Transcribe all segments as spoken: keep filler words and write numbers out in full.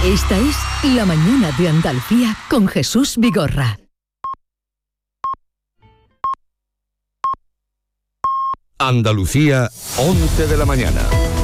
Esta es La Mañana de Andalucía con Jesús Vigorra. Andalucía, once de la mañana.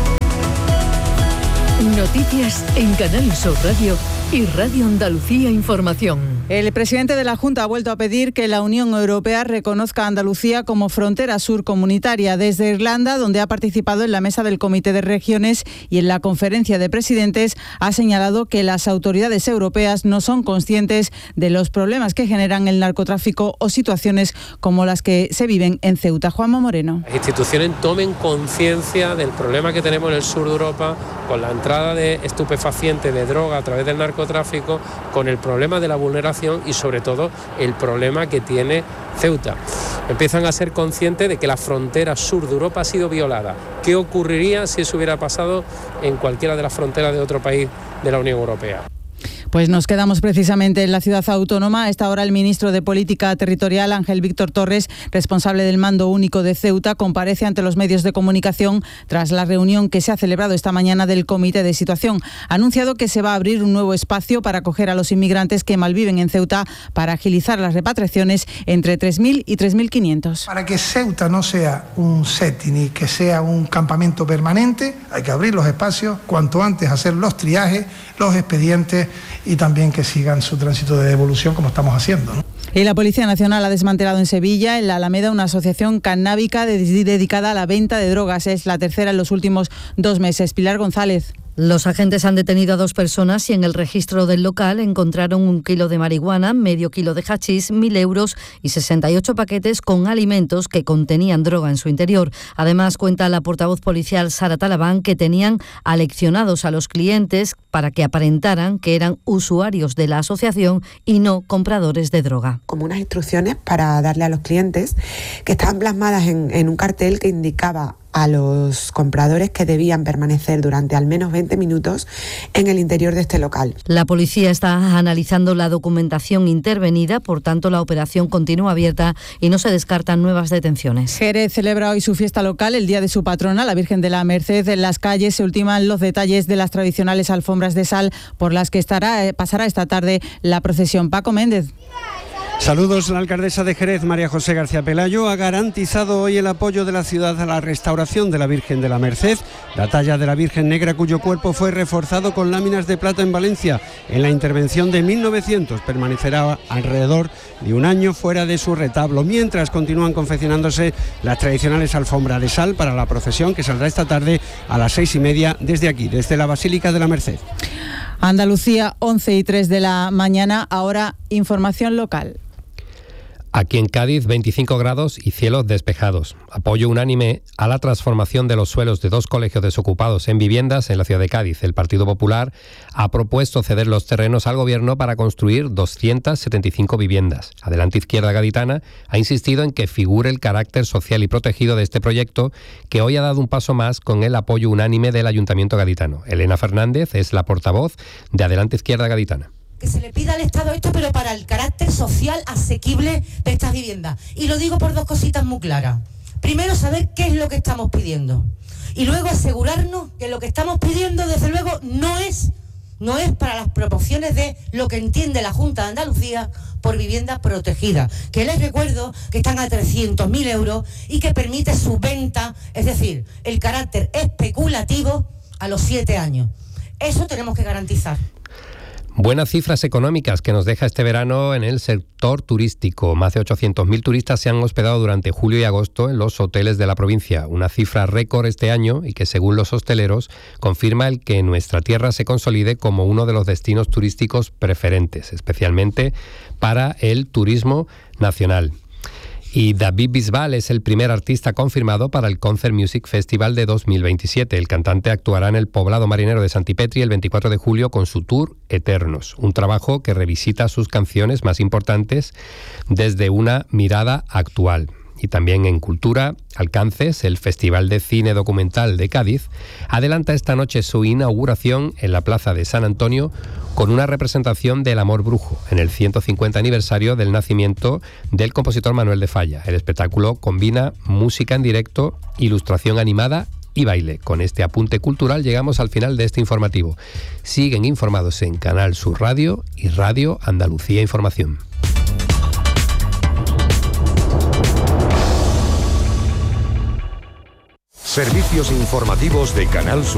Noticias en Canal Sur Radio y Radio Andalucía Información. El presidente de la Junta ha vuelto a pedir que la Unión Europea reconozca a Andalucía como frontera sur comunitaria. Desde Irlanda, donde ha participado en la mesa del Comité de Regiones y en la conferencia de presidentes, ha señalado que las autoridades europeas no son conscientes de los problemas que generan el narcotráfico o situaciones como las que se viven en Ceuta. Juanma Moreno. Las instituciones tomen conciencia del problema que tenemos en el sur de Europa con la entrada de estupefacientes, de droga a través del narcotráfico, con el problema de la vulneración y sobre todo el problema que tiene Ceuta. Empiezan a ser conscientes de que la frontera sur de Europa ha sido violada. ¿Qué ocurriría si eso hubiera pasado en cualquiera de las fronteras de otro país de la Unión Europea? Pues nos quedamos precisamente en la ciudad autónoma. A esta hora el ministro de Política Territorial, Ángel Víctor Torres, responsable del mando único de Ceuta, comparece ante los medios de comunicación tras la reunión que se ha celebrado esta mañana del Comité de Situación. Ha anunciado que se va a abrir un nuevo espacio para acoger a los inmigrantes que malviven en Ceuta para agilizar las repatriaciones entre tres mil y tres mil quinientos. Para que Ceuta no sea un setting y que sea un campamento permanente, hay que abrir los espacios cuanto antes, hacer los triajes, los expedientes y también que sigan su tránsito de devolución como estamos haciendo, ¿no? Y la Policía Nacional ha desmantelado en Sevilla, en la Alameda, una asociación canábica dedicada a la venta de drogas. Es la tercera en los últimos dos meses. Pilar González. Los agentes han detenido a dos personas y en el registro del local encontraron un kilo de marihuana, medio kilo de hachís, mil euros y sesenta y ocho paquetes con alimentos que contenían droga en su interior. Además, cuenta la portavoz policial Sara Talabán que tenían aleccionados a los clientes para que aparentaran que eran usuarios de la asociación y no compradores de droga. Como unas instrucciones para darle a los clientes que estaban plasmadas en, en un cartel que indicaba a los compradores que debían permanecer durante al menos veinte minutos en el interior de este local. La policía está analizando la documentación intervenida, por tanto la operación continúa abierta y no se descartan nuevas detenciones. Jerez celebra hoy su fiesta local, el día de su patrona, la Virgen de la Merced. En las calles se ultiman los detalles de las tradicionales alfombras de sal por las que estará, pasará esta tarde la procesión. Paco Méndez. Saludos. La alcaldesa de Jerez, María José García Pelayo, ha garantizado hoy el apoyo de la ciudad a la restauración de la Virgen de la Merced, la talla de la Virgen Negra cuyo cuerpo fue reforzado con láminas de plata en Valencia. En la intervención de mil novecientos permanecerá alrededor de un año fuera de su retablo, mientras continúan confeccionándose las tradicionales alfombras de sal para la procesión que saldrá esta tarde a las seis y media desde aquí, desde la Basílica de la Merced. Andalucía, once y tres de la mañana, ahora información local. Aquí en Cádiz, veinticinco grados y cielos despejados. Apoyo unánime a la transformación de los suelos de dos colegios desocupados en viviendas en la ciudad de Cádiz. El Partido Popular ha propuesto ceder los terrenos al Gobierno para construir doscientas setenta y cinco viviendas. Adelante Izquierda Gaditana ha insistido en que figure el carácter social y protegido de este proyecto, que hoy ha dado un paso más con el apoyo unánime del Ayuntamiento gaditano. Elena Fernández es la portavoz de Adelante Izquierda Gaditana. Que se le pida al Estado esto, pero para el carácter social asequible de estas viviendas. Y lo digo por dos cositas muy claras. Primero, saber qué es lo que estamos pidiendo. Y luego asegurarnos que lo que estamos pidiendo, desde luego, no es, no es para las proporciones de lo que entiende la Junta de Andalucía por vivienda protegida. Que les recuerdo que están a trescientos mil euros y que permite su venta, es decir, el carácter especulativo a los siete años. Eso tenemos que garantizar. Buenas cifras económicas que nos deja este verano en el sector turístico. Más de ochocientos mil turistas se han hospedado durante julio y agosto en los hoteles de la provincia. Una cifra récord este año y que, según los hosteleros, confirma el que nuestra tierra se consolide como uno de los destinos turísticos preferentes, especialmente para el turismo nacional. Y David Bisbal es el primer artista confirmado para el Concert Music Festival de dos mil veintisiete. El cantante actuará en el poblado marinero de Santipetri el veinticuatro de julio con su tour Eternos, un trabajo que revisita sus canciones más importantes desde una mirada actual. Y también en Cultura, Alcances, el Festival de Cine Documental de Cádiz, adelanta esta noche su inauguración en la Plaza de San Antonio con una representación del Amor Brujo, en el ciento cincuenta aniversario del nacimiento del compositor Manuel de Falla. El espectáculo combina música en directo, ilustración animada y baile. Con este apunte cultural llegamos al final de este informativo. Siguen informados en Canal Sur Radio y Radio Andalucía Información. Servicios informativos de Canal Sur.